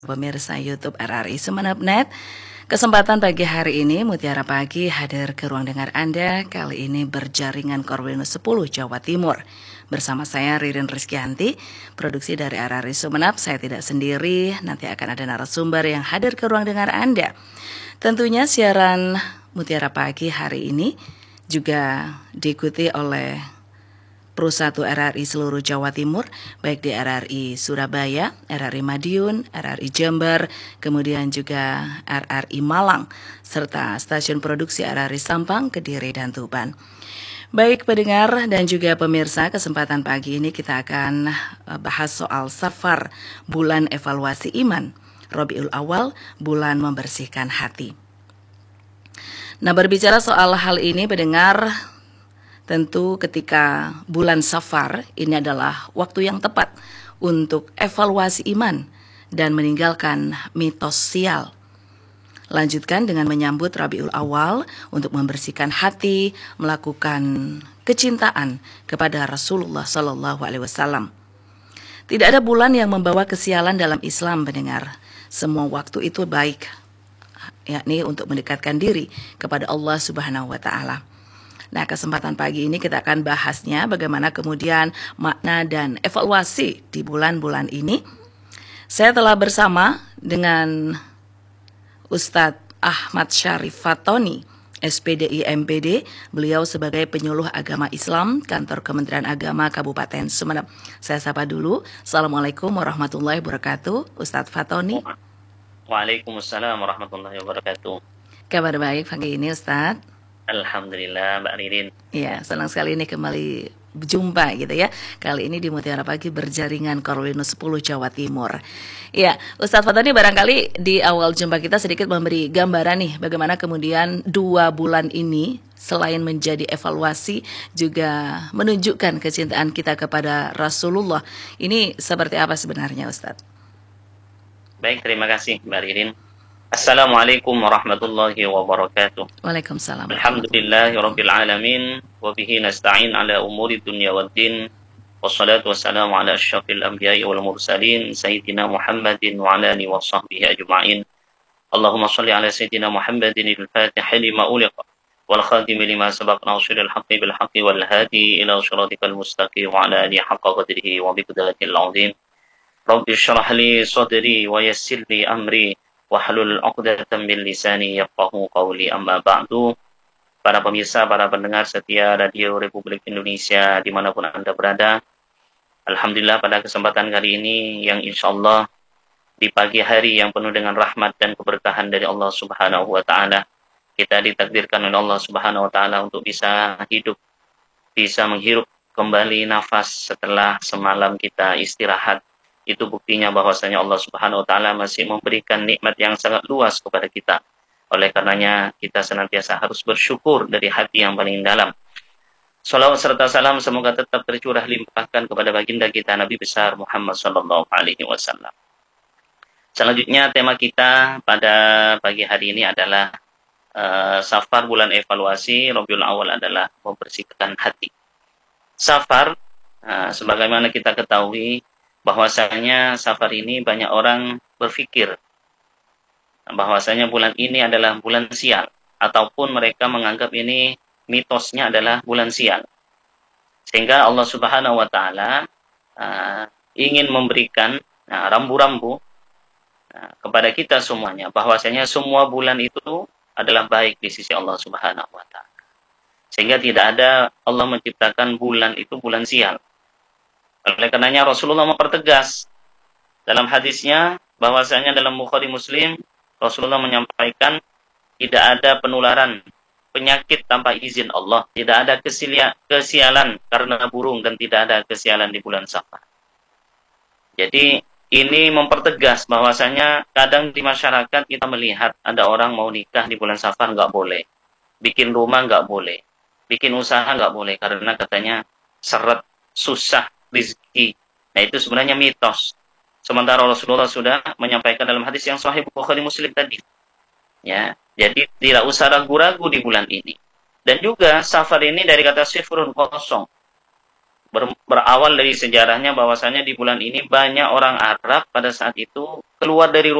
Pemirsa YouTube RRI Sumeneb.net, kesempatan pagi hari ini Mutiara Pagi hadir ke ruang dengar Anda, kali ini berjaringan Korwil 10 Jawa Timur. Bersama saya Ririn Rizkyanti, produksi dari RRI Sumeneb. Saya tidak sendiri, nanti akan ada narasumber yang hadir ke ruang dengar Anda. Tentunya siaran Mutiara Pagi hari ini juga diikuti oleh Persatu RRI seluruh Jawa Timur, baik di RRI Surabaya, RRI Madiun, RRI Jember, kemudian juga RRI Malang, serta stasiun produksi RRI Sampang, Kediri, dan Tuban. Baik pendengar dan juga pemirsa, kesempatan pagi ini kita akan bahas soal Safar, bulan evaluasi iman, Rabiul Awal, bulan membersihkan hati. Nah, berbicara soal hal ini pendengar, tentu ketika bulan Safar ini adalah waktu yang tepat untuk evaluasi iman dan meninggalkan mitos sial. Lanjutkan dengan menyambut Rabiul Awal untuk membersihkan hati, melakukan kecintaan kepada Rasulullah SAW. Tidak ada bulan yang membawa kesialan dalam Islam, pendengar. Semua waktu itu baik, yakni untuk mendekatkan diri kepada Allah Subhanahu wa Ta'ala. Nah, kesempatan pagi ini kita akan bahasnya bagaimana kemudian makna dan evaluasi di bulan-bulan ini. Saya telah bersama dengan Ustadz Ahmad Syarif Fatoni, SPDI MPD, beliau sebagai penyuluh agama Islam, Kantor Kementerian Agama Kabupaten Sumeneb. Saya sapa dulu. Assalamualaikum warahmatullahi wabarakatuh, Ustadz Fatoni. Waalaikumsalam warahmatullahi wabarakatuh. Kabar baik pagi ini, Ustadz? Alhamdulillah, Mbak Ririn. Ya, senang sekali ini kembali berjumpa gitu ya. Kali ini di Mutiara Pagi berjaringan Korwil 10 Jawa Timur. Ya, Ustadz Fatoni barangkali di awal jumpa kita sedikit memberi gambaran nih bagaimana kemudian 2 bulan ini selain menjadi evaluasi juga menunjukkan kecintaan kita kepada Rasulullah. Ini seperti apa sebenarnya, Ustadz? Baik, terima kasih Mbak Ririn. Assalamualaikum warahmatullahi wabarakatuh. Waalaikumsalam. Alhamdulillahi rabbil alamin wa bihi nasta'in ala umuri dunya waddin. Wassalatu wassalamu ala asyrafil anbiya'i wal mursalin sayyidina Muhammadin wa ala alihi wa sahbihi ajma'in. Allahumma shalli ala sayyidina Muhammadin al-Fatihi lima uliqa wal khatimi lima sabaq nasiril haqqi bil haqqi wal hadi ila siratikal mustaqim wa ala alihi haqqa qadrihi wa biqdatil azim. Rabbi shrah li sadri wa yassir li amri wahlul 'uqdatam min lisani yafqahu qawli, amma ba'du. Para pemirsa, para pendengar setia Radio Republik Indonesia dimanapun Anda berada, alhamdulillah pada kesempatan kali ini yang insyaallah di pagi hari yang penuh dengan rahmat dan keberkahan dari Allah Subhanahu wa Ta'ala, kita ditakdirkan oleh Allah Subhanahu wa Ta'ala untuk bisa hidup, bisa menghirup kembali nafas setelah semalam kita istirahat. Itu buktinya bahwasanya Allah Subhanahu wa Ta'ala masih memberikan nikmat yang sangat luas kepada kita. Oleh karenanya kita senantiasa harus bersyukur dari hati yang paling dalam. Salawat serta salam semoga tetap tercurah limpahkan kepada baginda kita Nabi besar Muhammad sallallahu alaihi wasallam. Selanjutnya tema kita pada pagi hari ini adalah Safar, bulan evaluasi, Rabiul Awal adalah membersihkan hati. Safar, sebagaimana kita ketahui, bahwasanya Safar ini banyak orang berpikir bahwasanya bulan ini adalah bulan sial, ataupun mereka menganggap ini mitosnya adalah bulan sial. Sehingga Allah Subhanahu wa Ta'ala ingin memberikan rambu-rambu kepada kita semuanya bahwasanya semua bulan itu adalah baik di sisi Allah Subhanahu wa Ta'ala. Sehingga tidak ada Allah menciptakan bulan itu bulan sial. Oleh karenanya Rasulullah mempertegas dalam hadisnya bahwasanya dalam Bukhari Muslim Rasulullah menyampaikan tidak ada penularan penyakit tanpa izin Allah, tidak ada kesialan karena burung, dan tidak ada kesialan di bulan Safar. Jadi ini mempertegas bahwasanya kadang di masyarakat kita melihat ada orang mau nikah di bulan Safar nggak boleh, bikin rumah nggak boleh, bikin usaha nggak boleh karena katanya seret, susah rizki. Nah, itu sebenarnya mitos. Sementara Rasulullah sudah menyampaikan dalam hadis yang sahih Bukhari Muslim tadi. Ya, jadi tidak usah ragu-ragu di bulan ini. Dan juga Safar ini dari kata sifrun, kosong. Berawal dari sejarahnya bahwasanya di bulan ini banyak orang Arab pada saat itu keluar dari